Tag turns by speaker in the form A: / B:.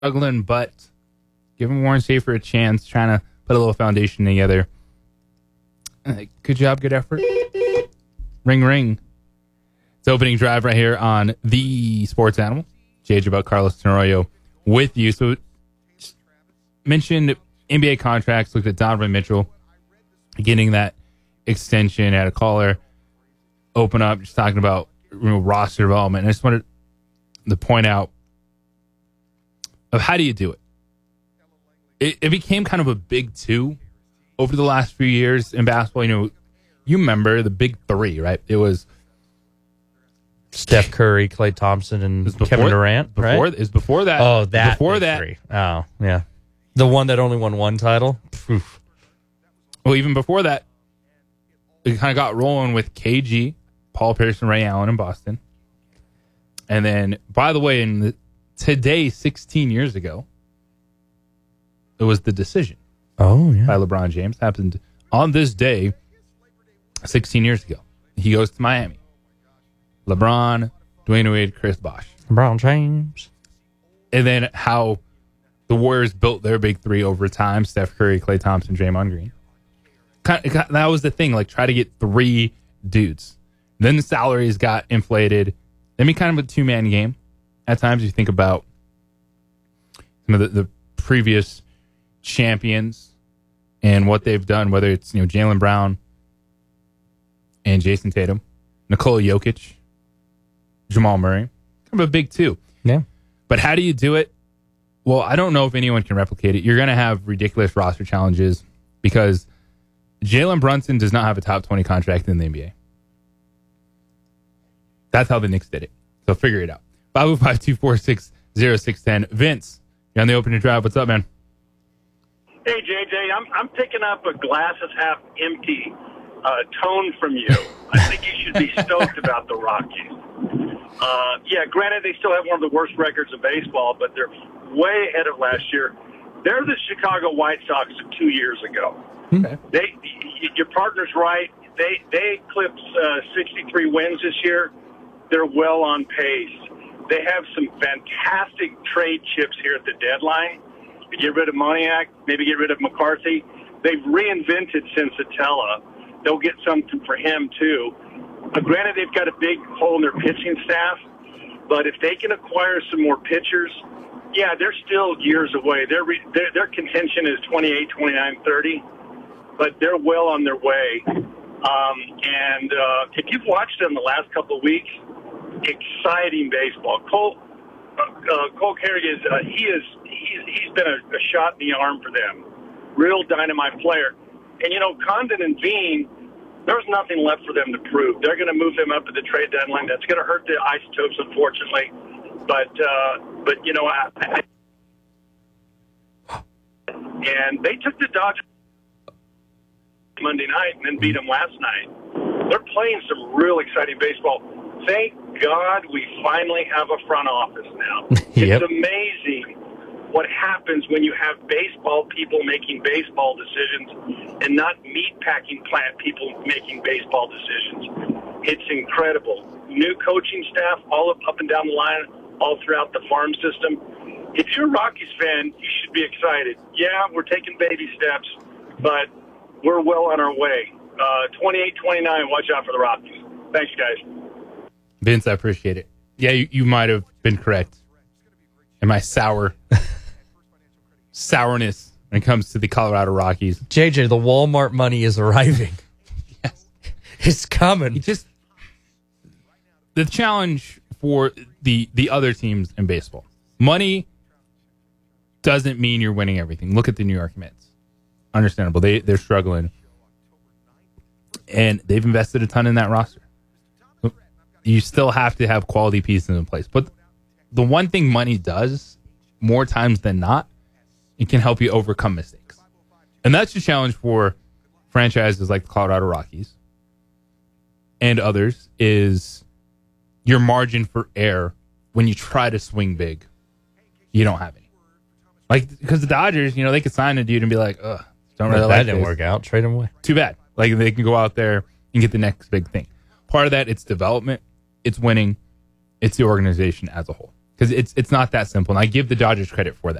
A: struggling, but giving Warren Safer a chance, trying to put a little foundation together. Good job, good effort. Ring, ring. It's opening drive right here on the Sports Animal. JJ about Carlos Tenorio with you. So, mentioned NBA contracts, looked at Donovan Mitchell getting that extension. Had a caller open up, just talking about roster development. And I just wanted to point out of how do you do it? It became kind of a big two over the last few years in basketball. You remember the big three, right? It was
B: Steph Curry, Klay Thompson, and Kevin Durant, right?
A: It was before that.
B: Oh, that.
A: Before that.
B: Three. Oh, yeah. The one that only won one title? Oof.
A: Well, even before that, it kind of got rolling with KG, Paul Pierce, and Ray Allen in Boston. And then, by the way, today, 16 years ago, it was the decision.
B: Oh, yeah.
A: By LeBron James. Happened on this day 16 years ago. He goes to Miami. LeBron, Dwayne Wade, Chris Bosh.
B: LeBron James.
A: And then how the Warriors built their big three over time. Steph Curry, Klay Thompson, Draymond Green. That was the thing. Try to get three dudes. Then the salaries got inflated. I mean, kind of a two-man game. At times, you think about some of the previous champions and what they've done, whether it's Jaylen Brown and Jason Tatum, Nikola Jokic, Jamal Murray. Kind of a big two.
B: Yeah.
A: But how do you do it? Well, I don't know if anyone can replicate it. You're going to have ridiculous roster challenges because Jalen Brunson does not have a top 20 contract in the NBA. That's how the Knicks did it. So figure it out. 505-246-0610. Vince, you're on the opening drive. What's up, man?
C: Hey, JJ, I'm picking up a glass is half empty tone from you. I think you should be stoked about the Rockies. Yeah, granted, they still have one of the worst records in baseball, but they're way ahead of last year. They're the Chicago White Sox of 2 years ago.
A: Okay.
C: Your partner's right. They eclipsed 63 wins this year. They're well on pace. They have some fantastic trade chips here at the deadline. You get rid of Moniak, maybe get rid of McCarthy. They've reinvented Sensatella. They'll get something for him, too. Granted, they've got a big hole in their pitching staff, but if they can acquire some more pitchers, yeah, they're still years away. Their contention is 28, 29, 30, but they're well on their way. And if you've watched them the last couple of weeks, exciting baseball. Cole Kerrigan he's been a shot in the arm for them. Real dynamite player. And Condon and Bean, there's nothing left for them to prove. They're going to move them up at the trade deadline. That's going to hurt the Isotopes, unfortunately. But and they took the Dodgers Monday night and then beat them last night. They're playing some real exciting baseball. Thank God we finally have a front office now.
B: Yep.
C: It's amazing what happens when you have baseball people making baseball decisions and not meatpacking plant people making baseball decisions. It's incredible. New coaching staff all up and down the line, all throughout the farm system. If you're a Rockies fan, you should be excited. Yeah, we're taking baby steps, but we're well on our way. 28-29, watch out for the Rockies. Thanks, guys.
A: Vince, I appreciate it. Yeah, you might have been correct. And my sourness when it comes to the Colorado Rockies.
B: JJ, the Walmart money is arriving.
A: Yes.
B: It's coming.
A: The challenge for the other teams in baseball. Money doesn't mean you're winning everything. Look at the New York Mets. Understandable. They're struggling. And they've invested a ton in that roster. You still have to have quality pieces in place. But the one thing money does, more times than not, it can help you overcome mistakes. And that's the challenge for franchises like the Colorado Rockies and others is your margin for error when you try to swing big. You don't have any. Because the Dodgers, they could sign a dude and be like, ugh, don't really like
B: that
A: this.
B: didn't work out. Trade him away.
A: Too bad. They can go out there and get the next big thing. Part of that, it's development. It's winning. It's the organization as a whole. because it's not that simple. And I give the Dodgers credit for that.